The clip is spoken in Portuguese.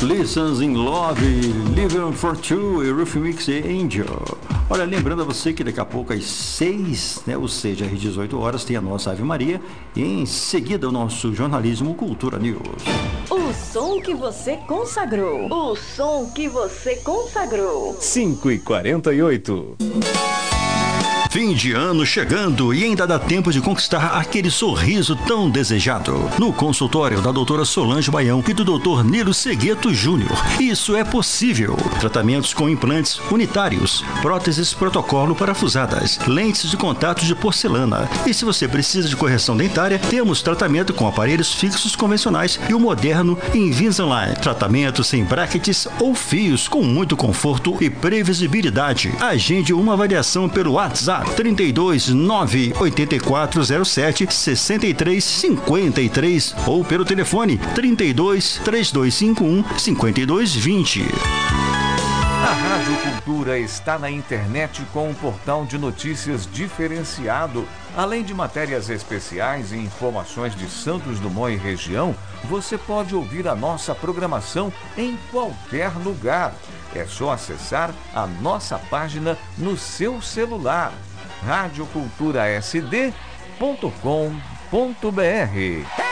Listens in Love, Living for Two e Rhythmics Angel. Olha, lembrando a você que daqui a pouco às 6, né, ou seja, às 18 horas, tem a nossa Ave Maria e em seguida o nosso jornalismo Cultura News. O som que você consagrou. O som que você consagrou. 5h48. Fim de ano chegando e ainda dá tempo de conquistar aquele sorriso tão desejado. No consultório da doutora Solange Baião e do doutor Nilo Segueto Júnior, isso é possível. Tratamentos com implantes unitários, próteses protocolo parafusadas, lentes de contato de porcelana. E se você precisa de correção dentária, temos tratamento com aparelhos fixos convencionais e o moderno Invisalign. Tratamento sem brackets ou fios com muito conforto e previsibilidade. Agende uma avaliação pelo WhatsApp 32 98407 6353 ou pelo telefone 32 3251 5220. A Rádio Cultura está na internet com um portal de notícias diferenciado. Além de matérias especiais e informações de Santos Dumont e região, você pode ouvir a nossa programação em qualquer lugar. É só acessar a nossa página no seu celular. radioculturasd.com.br